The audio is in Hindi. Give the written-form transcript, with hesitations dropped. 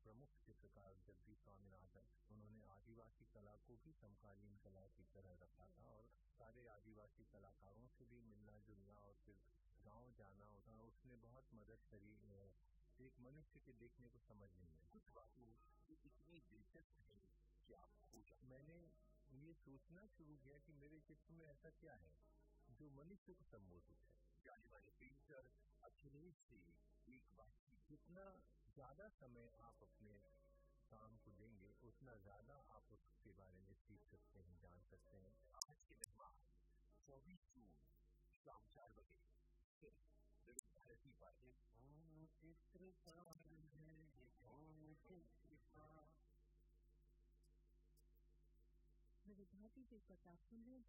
प्रमुख चित्रकार जगदीश स्वामीनाथन, उन्होंने आदिवासी कला को भी समकालीन कला की तरह रखा था और सारे आदिवासी कलाकारों से भी मिलना जुलना और फिर गांव जाना होता, उसने बहुत मदद करी एक मनुष्य के देखने को समझने में। कुछ बातें इतनी दिलचस्प है कि आप खोजा। मैंने ये सोचना शुरू किया कि मेरे चित्र में ऐसा क्या है जो मनुष्य को संबोधित है। जाने वाले पेंटर अखिलेश से एक बात, जितना ज्यादा समय आप अपने काम को देंगे उतना ज्यादा आप उसके बारे में सीख सकते हैं, जान सकते हैं। आज के मेहमान 24 जून शाम 4 बजे भारती पार्टी विविध भारती से आप सुन रहे हैं।